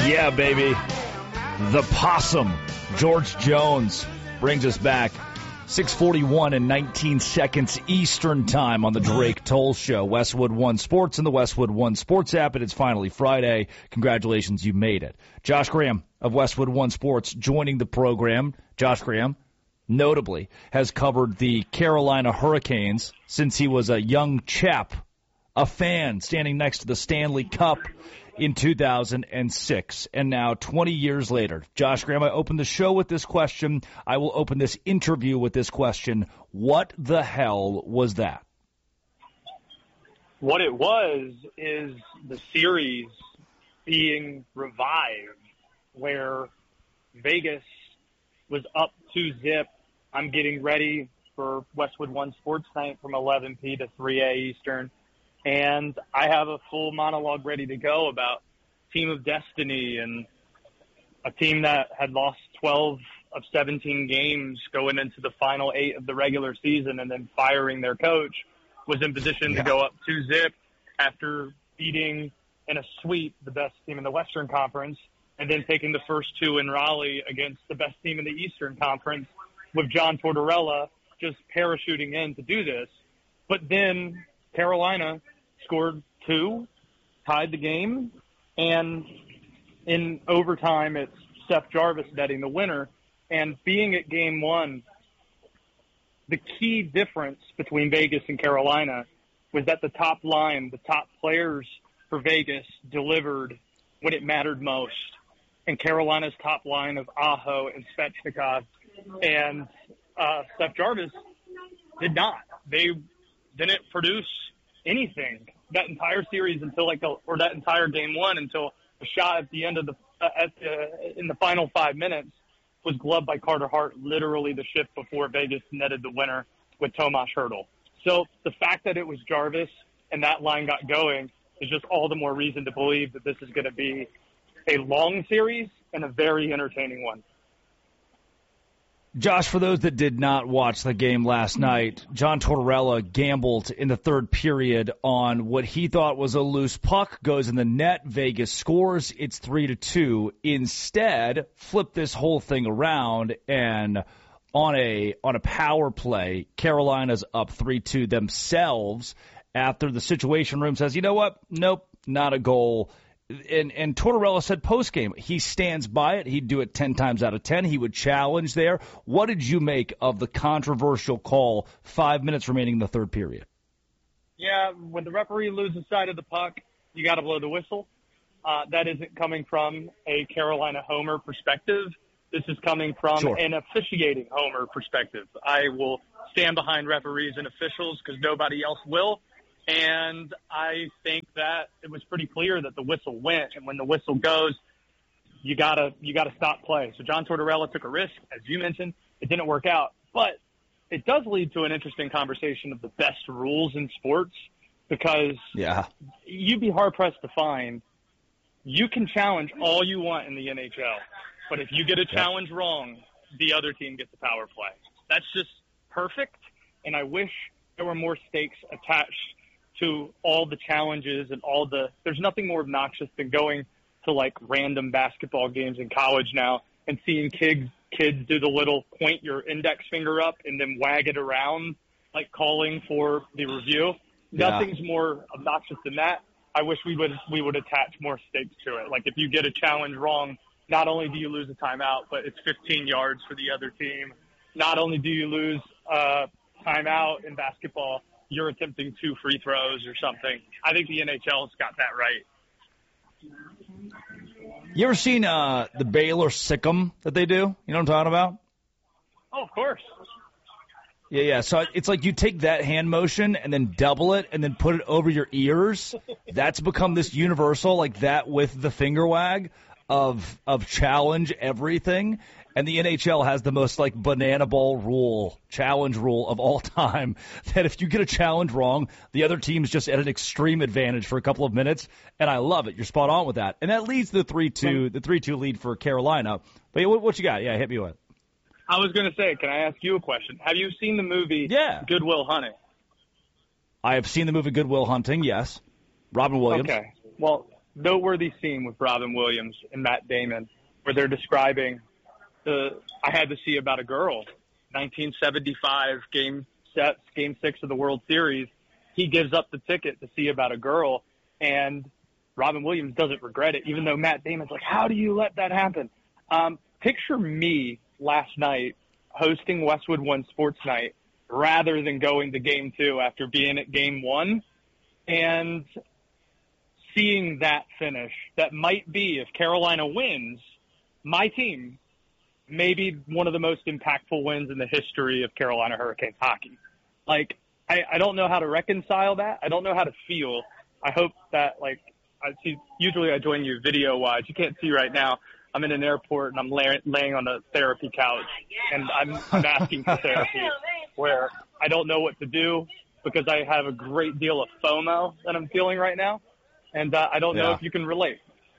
Yeah, baby. The Possum, George Jones, brings us back. 6:41 and 19 seconds Eastern Time on the Drake Toll Show. Westwood One Sports and the Westwood One Sports app, and it's finally Friday. Congratulations, you made it. Josh Graham of Westwood One Sports joining the program. Josh Graham, notably, has covered the Carolina Hurricanes since he was a young chap, a fan standing next to the Stanley Cup in 2006. And now, 20 years later, Josh Graham, I opened the show with this question. I will open this interview with this question. What the hell was that? What it was is the series being revived where Vegas was up 2-0. I'm getting ready for Westwood One Sports Night from 11 p to 3 a Eastern. And I have a full monologue ready to go about Team of Destiny and a team that had lost 12 of 17 games going into the final 8 of the regular season and then firing their coach, was in position to go up 2-0 after beating in a sweep the best team in the Western Conference and then taking the first 2 in Raleigh against the best team in the Eastern Conference with John Tortorella just parachuting in to do this. But then Carolina scored 2, tied the game, and in overtime, it's Seth Jarvis netting the winner. And being at game 1, the key difference between Vegas and Carolina was that the top line, the top players for Vegas delivered when it mattered most. And Carolina's top line of Aho and Svechnikov and Seth Jarvis did not. They didn't produce anything that entire series until or that entire game 1 until a shot at the end of in the final 5 minutes was gloved by Carter Hart, literally the shift before Vegas netted the winner with Tomas Hertl. So the fact that it was Jarvis and that line got going is just all the more reason to believe that this is going to be a long series and a very entertaining one. Josh, for those that did not watch the game last night, John Tortorella gambled in the third period on what he thought was a loose puck, goes in the net, Vegas scores, it's 3-2. Instead, flip this whole thing around, and on a power play, Carolina's up 3-2 themselves after the Situation Room says, you know what, nope, not a goal. And Tortorella said postgame, he stands by it. He'd do it 10 times out of 10. He would challenge there. What did you make of the controversial call 5 minutes remaining in the third period? Yeah, when the referee loses sight of the puck, you got to blow the whistle. That isn't coming from a Carolina homer perspective. This is coming from an officiating homer perspective. I will stand behind referees and officials because nobody else will. And I think that it was pretty clear that the whistle went. And when the whistle goes, you gotta stop play. So John Tortorella took a risk, as you mentioned. It didn't work out. But it does lead to an interesting conversation of the best rules in sports because you'd be hard-pressed to find. You can challenge all you want in the NHL. But if you get a challenge wrong, the other team gets the power play. That's just perfect. And I wish there were more stakes attached to all the challenges and there's nothing more obnoxious than going to like random basketball games in college now and seeing kids do the little point your index finger up and then wag it around, like calling for the review. Yeah. Nothing's more obnoxious than that. I wish we would attach more stakes to it. Like if you get a challenge wrong, not only do you lose a timeout, but it's 15 yards for the other team. Not only do you lose timeout in basketball, you're attempting 2 free throws or something. I think the NHL's got that right. You ever seen the Baylor Sick'em that they do? You know what I'm talking about? Oh, of course. Yeah. So it's like you take that hand motion and then double it and then put it over your ears. That's become this universal, like that with the finger wag of challenge everything. And the NHL has the most like banana ball challenge rule of all time, that if you get a challenge wrong, the other team's just at an extreme advantage for a couple of minutes. And I love it. You're spot on with that. And that leads to the 3-2 lead for Carolina. But what you got? Yeah, hit me with it. I was going to say, can I ask you a question? Have you seen the movie Good Will Hunting? I have seen the movie Good Will Hunting, yes. Robin Williams. Okay. Well, noteworthy scene with Robin Williams and Matt Damon where they're describing I Had to See About a Girl, 1975 Game 6 of the World Series. He gives up the ticket to see About a Girl, and Robin Williams doesn't regret it, even though Matt Damon's like, how do you let that happen? Picture me last night hosting Westwood One Sports Night rather than going to Game 2 after being at Game 1 and seeing that finish. That might be, if Carolina wins, my team, maybe one of the most impactful wins in the history of Carolina Hurricanes hockey. Like, I don't know how to reconcile that. I don't know how to feel. I hope that, like, usually I join you video-wise. You can't see right now. I'm in an airport, and I'm laying on a therapy couch, and I'm asking for therapy, where I don't know what to do because I have a great deal of FOMO that I'm feeling right now, and I don't know if you can relate.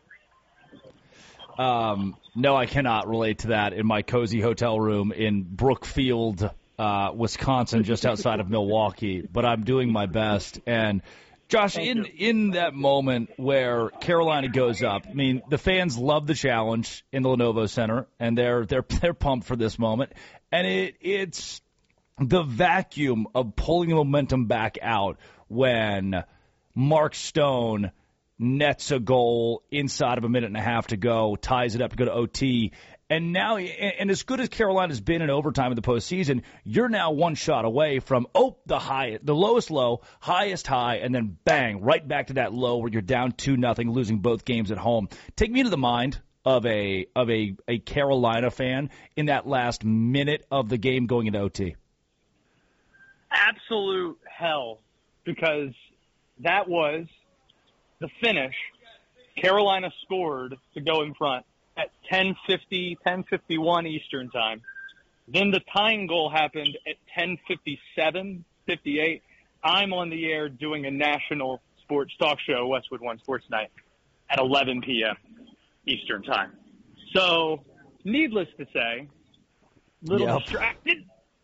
No, I cannot relate to that in my cozy hotel room in Brookfield, Wisconsin, just outside of Milwaukee, but I'm doing my best. And Josh, in that moment where Carolina goes up, I mean, the fans love the challenge in the Lenovo Center, and they're pumped for this moment. And it's the vacuum of pulling the momentum back out when Mark Stone nets a goal inside of a minute and a half to go, ties it up to go to OT. And now, and as good as Carolina's been in overtime in the postseason, you're now one shot away from, the lowest low, highest high, and then bang, right back to that low where you're down 2-0, losing both games at home. Take me to the mind of a Carolina fan in that last minute of the game going into OT. Absolute hell, because that was the finish. Carolina scored to go in front at 10:51 Eastern time. Then the tying goal happened at 10:57, I'm on the air doing a national sports talk show, Westwood One Sports Night, at 11 p.m. Eastern time. So, needless to say, little distracted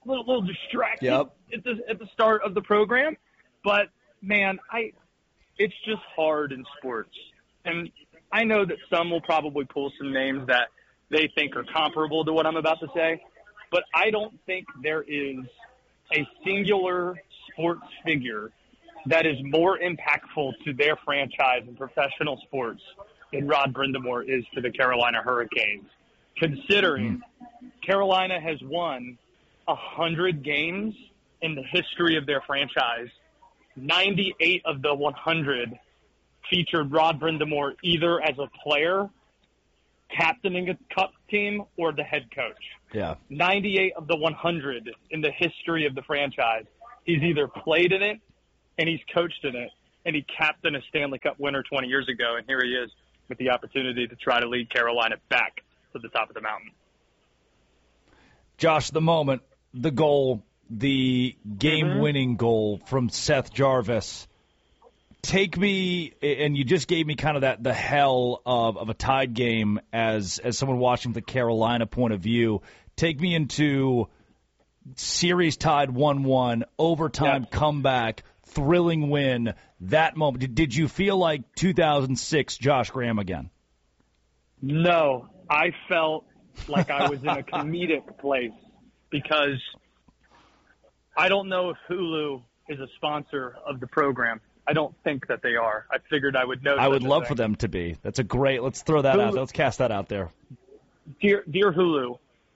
at the start of the program. But, man, it's just hard in sports. And I know that some will probably pull some names that they think are comparable to what I'm about to say, but I don't think there is a singular sports figure that is more impactful to their franchise in professional sports than Rod Brind'Amour is to the Carolina Hurricanes, considering Carolina has won 100 games in the history of their franchise. 98 of the 100 featured Rod Brind'Amour either as a player, captaining a cup team, or the head coach. Yeah. 98 of the 100 in the history of the franchise. He's either played in it, and he's coached in it, and he captained a Stanley Cup winner 20 years ago, and here he is with the opportunity to try to lead Carolina back to the top of the mountain. Josh, the moment, the goal, the game-winning goal from Seth Jarvis. Take me, and you just gave me kind of the hell of a tied game as someone watching from the Carolina point of view. Take me into series tied 1-1, overtime comeback, thrilling win, that moment. Did you feel like 2006 Josh Graham again? No, I felt like I was in a comedic place because I don't know if Hulu is a sponsor of the program. I don't think that they are. I figured I would know. I would love for them to be. That's a great. Let's throw that out. Let's cast that out there. Dear Hulu,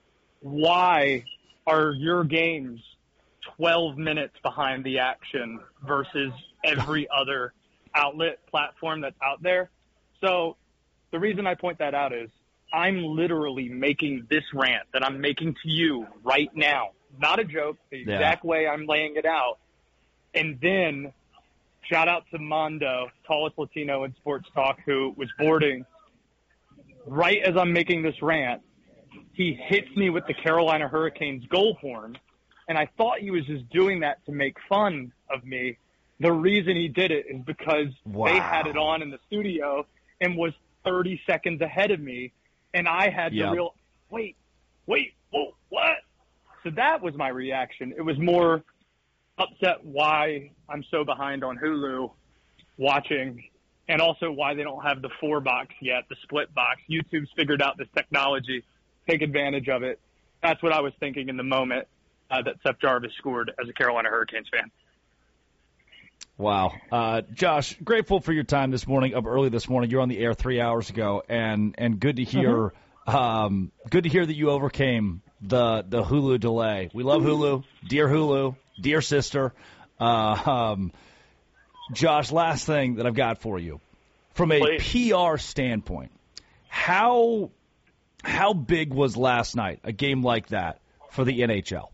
why are your games 12 minutes behind the action versus every other outlet platform that's out there? So the reason I point that out is I'm literally making this rant that I'm making to you right now. Not a joke. The exact way I'm laying it out. And then shout out to Mondo, tallest Latino in sports talk, who was boarding. Right as I'm making this rant, he hits me with the Carolina Hurricanes goal horn, and I thought he was just doing that to make fun of me. The reason he did it is because they had it on in the studio and was 30 seconds ahead of me, and I had to wait, whoa, what? So that was my reaction. It was more upset why I'm so behind on Hulu watching and also why they don't have the 4-box yet, the split box. YouTube's figured out this technology. Take advantage of it. That's what I was thinking in the moment that Seth Jarvis scored as a Carolina Hurricanes fan. Wow. Josh, grateful for your time this morning, up early this morning. You're on the air 3 hours ago, and good to hear good to hear that you overcame the Hulu delay. We love Hulu. Dear sister. Josh, last thing that I've got for you. From a PR standpoint, how big was last night, a game like that, for the NHL?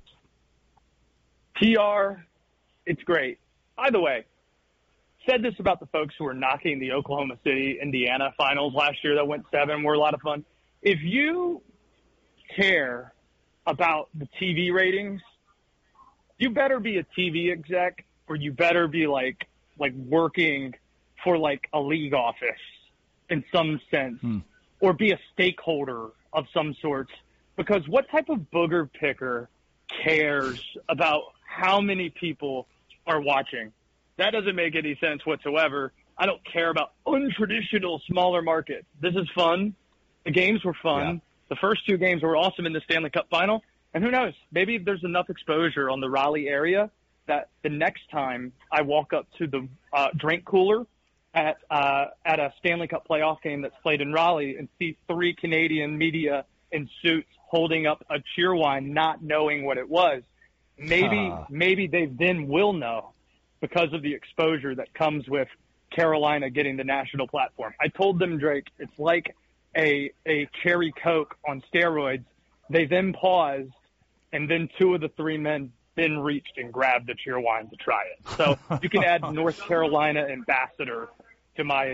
PR, it's great. By the way, said this about the folks who were knocking the Oklahoma City, Indiana finals last year that went 7, were a lot of fun. If you care about the TV ratings, you better be a TV exec, or you better be like working for like a league office in some sense, or be a stakeholder of some sort. Because what type of booger picker cares about how many people are watching? That doesn't make any sense whatsoever. I don't care about untraditional smaller markets. This is fun. The games were fun. Yeah. The first 2 games were awesome in the Stanley Cup final. And who knows, maybe there's enough exposure on the Raleigh area that the next time I walk up to the drink cooler at a Stanley Cup playoff game that's played in Raleigh and see 3 Canadian media in suits holding up a Cheerwine, not knowing what it was, maybe they then will know, because of the exposure that comes with Carolina getting the national platform. I told them, Drake, it's like a cherry Coke on steroids. They then paused, and then 2 of the 3 men then reached and grabbed the Cheerwine to try it. So you can add North Carolina ambassador to my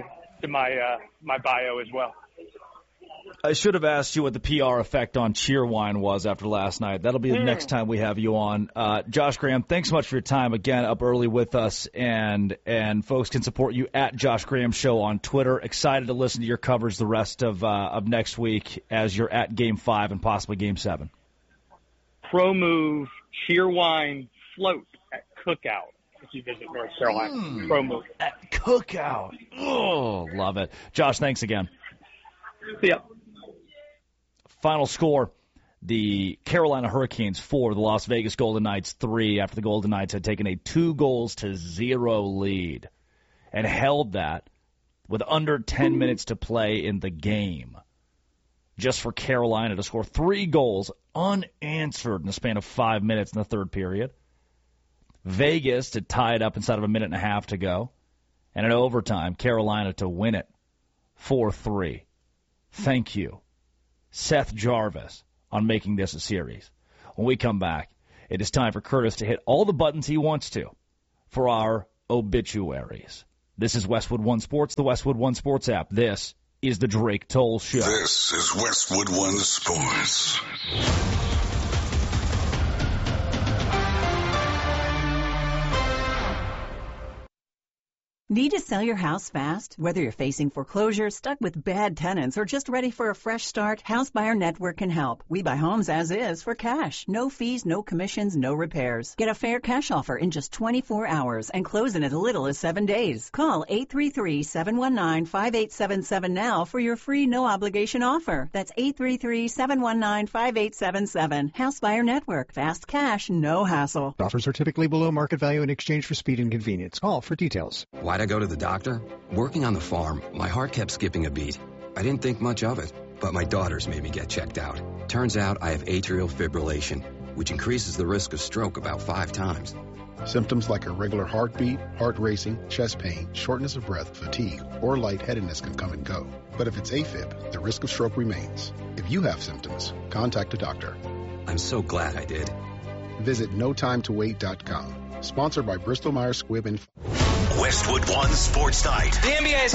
bio as well. I should have asked you what the PR effect on Cheerwine was after last night. That'll be the next time we have you on. Josh Graham, thanks so much for your time again up early with us, and folks can support you at Josh Graham Show on Twitter. Excited to listen to your coverage the rest of next week as you're at Game 5 and possibly Game 7. Pro move Cheerwine float at Cookout if you visit North Carolina. Pro move at Cookout. Oh, love it. Josh, thanks again. See ya. Final score, the Carolina Hurricanes 4, the Las Vegas Golden Knights 3, after the Golden Knights had taken a 2-0 lead and held that with under 10 minutes to play in the game, just for Carolina to score 3 goals unanswered in the span of 5 minutes in the third period. Vegas to tie it up inside of a minute and a half to go, and in overtime, Carolina to win it 4-3. Thank you, Seth Jarvis, on making this a series. When we come back, it is time for Curtis to hit all the buttons he wants to for our obituaries. This is Westwood One Sports, the Westwood One Sports app. This is the Drake Toll Show. This is Westwood One Sports. Need to sell your house fast? Whether you're facing foreclosure, stuck with bad tenants, or just ready for a fresh start, House Buyer Network can help. We buy homes as is for cash. No fees, no commissions, no repairs. Get a fair cash offer in just 24 hours and close in as little as 7 days. Call 833-719-5877 now for your free no-obligation offer. That's 833-719-5877. House Buyer Network. Fast cash, no hassle. Offers are typically below market value in exchange for speed and convenience. Call for details. Why'd I go to the doctor? Working on the farm, my heart kept skipping a beat. I didn't think much of it, but my daughters made me get checked out. Turns out I have atrial fibrillation, which increases the risk of stroke about 5 times. Symptoms like irregular heartbeat, heart racing, chest pain, shortness of breath, fatigue, or lightheadedness can come and go. But if it's AFib, the risk of stroke remains. If you have symptoms, contact a doctor. I'm so glad I did. Visit notimetowait.com. Sponsored by Bristol Myers Squibb and Westwood One Sports Night. The NBA is